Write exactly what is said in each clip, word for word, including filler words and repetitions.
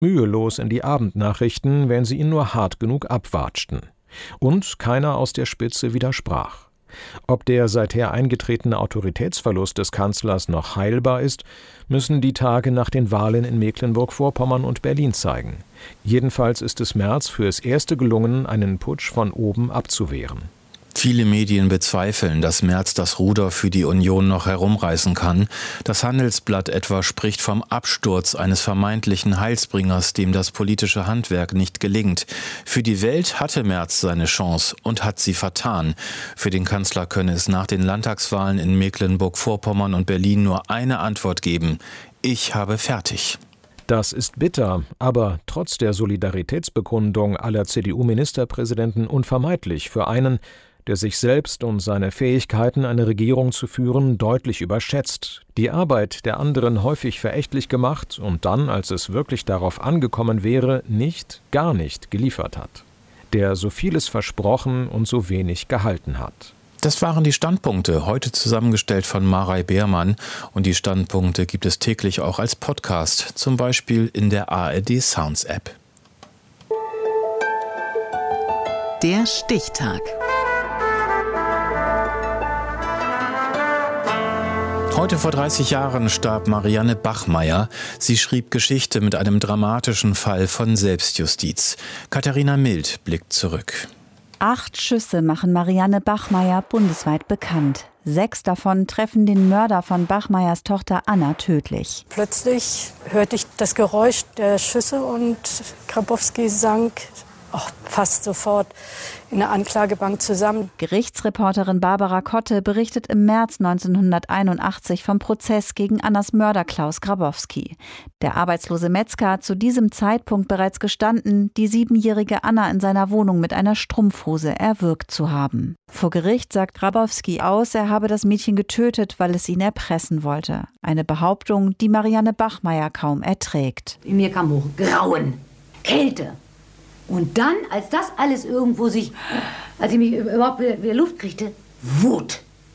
mühelos in die Abendnachrichten, wenn sie ihn nur hart genug abwatschten. Und keiner aus der Spitze widersprach. Ob der seither eingetretene Autoritätsverlust des Kanzlers noch heilbar ist, müssen die Tage nach den Wahlen in Mecklenburg-Vorpommern und Berlin zeigen. Jedenfalls ist es Merz fürs Erste gelungen, einen Putsch von oben abzuwehren. Viele Medien bezweifeln, dass Merz das Ruder für die Union noch herumreißen kann. Das Handelsblatt etwa spricht vom Absturz eines vermeintlichen Heilsbringers, dem das politische Handwerk nicht gelingt. Für die Welt hatte Merz seine Chance und hat sie vertan. Für den Kanzler könne es nach den Landtagswahlen in Mecklenburg-Vorpommern und Berlin nur eine Antwort geben: Ich habe fertig. Das ist bitter, aber trotz der Solidaritätsbekundung aller C D U-Ministerpräsidenten unvermeidlich für einen, der sich selbst und seine Fähigkeiten, eine Regierung zu führen, deutlich überschätzt, die Arbeit der anderen häufig verächtlich gemacht und dann, als es wirklich darauf angekommen wäre, nicht, gar nicht geliefert hat. Der so vieles versprochen und so wenig gehalten hat. Das waren die Standpunkte, heute zusammengestellt von Marei Beermann. Und die Standpunkte gibt es täglich auch als Podcast, zum Beispiel in der A R D Sounds App. Der Stichtag. Heute vor dreißig Jahren starb Marianne Bachmeier. Sie schrieb Geschichte mit einem dramatischen Fall von Selbstjustiz. Katharina Mild blickt zurück. Acht Schüsse machen Marianne Bachmeier bundesweit bekannt. Sechs davon treffen den Mörder von Bachmeiers Tochter Anna tödlich. Plötzlich hörte ich das Geräusch der Schüsse und Grabowski sank oh, fast sofort in der Anklagebank zusammen. Gerichtsreporterin Barbara Kotte berichtet im März neunzehnhunderteinundachtzig vom Prozess gegen Annas Mörder Klaus Grabowski. Der arbeitslose Metzger hat zu diesem Zeitpunkt bereits gestanden, die siebenjährige Anna in seiner Wohnung mit einer Strumpfhose erwürgt zu haben. Vor Gericht sagt Grabowski aus, er habe das Mädchen getötet, weil es ihn erpressen wollte. Eine Behauptung, die Marianne Bachmeier kaum erträgt. In mir kam hoch Grauen, Kälte. Und dann, als das alles irgendwo sich, als ich mich überhaupt wieder Luft kriegte, Wut,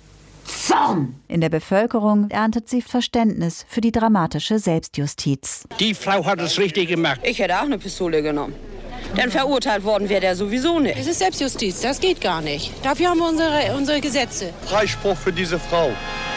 Zorn. In der Bevölkerung erntet sie Verständnis für die dramatische Selbstjustiz. Die Frau hat es richtig gemacht. Ich hätte auch eine Pistole genommen. Denn verurteilt worden wäre der sowieso nicht. Es ist Selbstjustiz, das geht gar nicht. Dafür haben wir unsere, unsere Gesetze. Freispruch für diese Frau.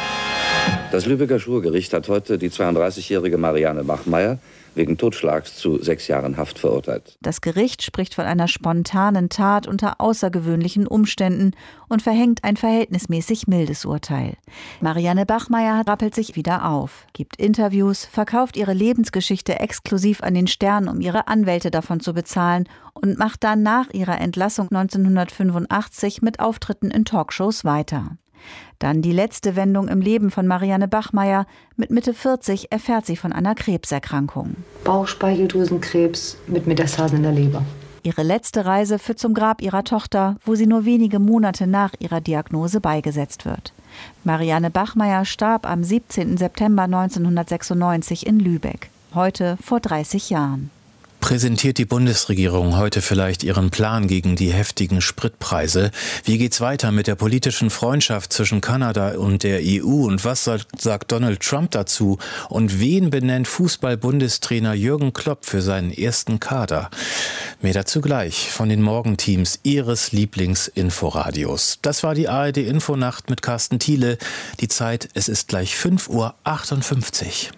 Das Lübecker Schwurgericht hat heute die zweiunddreißigjährige Marianne Bachmeier wegen Totschlags zu sechs Jahren Haft verurteilt. Das Gericht spricht von einer spontanen Tat unter außergewöhnlichen Umständen und verhängt ein verhältnismäßig mildes Urteil. Marianne Bachmeier rappelt sich wieder auf, gibt Interviews, verkauft ihre Lebensgeschichte exklusiv an den Stern, um ihre Anwälte davon zu bezahlen, und macht dann nach ihrer Entlassung neunzehnhundertfünfundachtzig mit Auftritten in Talkshows weiter. Dann die letzte Wendung im Leben von Marianne Bachmeier. Mit Mitte vierzig erfährt sie von einer Krebserkrankung. Bauchspeicheldrüsenkrebs mit Metastasen in der Leber. Ihre letzte Reise führt zum Grab ihrer Tochter, wo sie nur wenige Monate nach ihrer Diagnose beigesetzt wird. Marianne Bachmeier starb am siebzehnten September neunzehnhundertsechsundneunzig in Lübeck. Heute vor dreißig Jahren. Präsentiert die Bundesregierung heute vielleicht ihren Plan gegen die heftigen Spritpreise? Wie geht's weiter mit der politischen Freundschaft zwischen Kanada und der E U? Und was sagt Donald Trump dazu? Und wen benennt Fußball-Bundestrainer Jürgen Klopp für seinen ersten Kader? Mehr dazu gleich von den Morgenteams Ihres Lieblings-Inforadios. Das war die A R D-Infonacht mit Carsten Thiele. Die Zeit, es ist gleich fünf Uhr achtundfünfzig.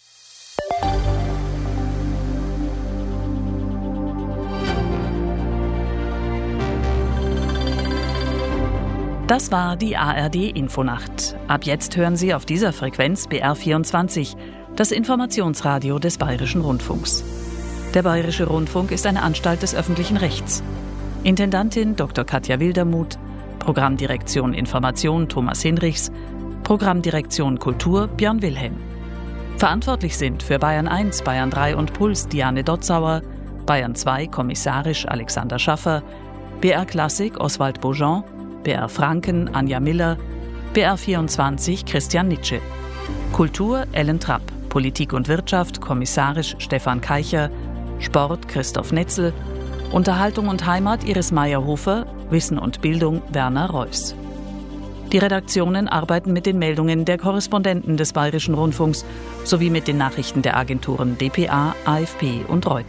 Das war die A R D-Infonacht. Ab jetzt hören Sie auf dieser Frequenz B R vierundzwanzig, das Informationsradio des Bayerischen Rundfunks. Der Bayerische Rundfunk ist eine Anstalt des öffentlichen Rechts. Intendantin Doktor Katja Wildermuth, Programmdirektion Information Thomas Hinrichs, Programmdirektion Kultur Björn Wilhelm. Verantwortlich sind für Bayern eins, Bayern drei und Puls Diane Dotzauer, Bayern zwei kommissarisch Alexander Schaffer, B R Klassik Oswald Beaujean, B R Franken Anja Miller, B R vierundzwanzig Christian Nitsche. Kultur Ellen Trapp, Politik und Wirtschaft kommissarisch Stefan Keicher, Sport Christoph Netzel, Unterhaltung und Heimat Iris Meyerhofer, Wissen und Bildung Werner Reuss. Die Redaktionen arbeiten mit den Meldungen der Korrespondenten des Bayerischen Rundfunks sowie mit den Nachrichten der Agenturen D P A, A F P und Reuters.